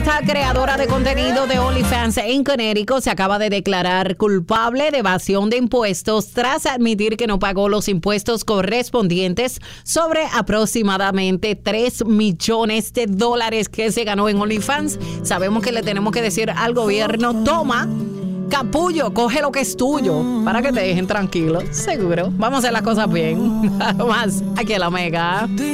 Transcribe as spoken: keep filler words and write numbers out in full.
Esta creadora de contenido de OnlyFans en Connecticut se acaba de declarar culpable de evasión de impuestos tras admitir que no pagó los impuestos correspondientes sobre aproximadamente tres millones de dólares que se ganó en OnlyFans. Sabemos que le tenemos que decir al gobierno, toma, capullo, coge lo que es tuyo para que te dejen tranquilo. Seguro. Vamos a hacer las cosas bien. Más aquí en La Mega.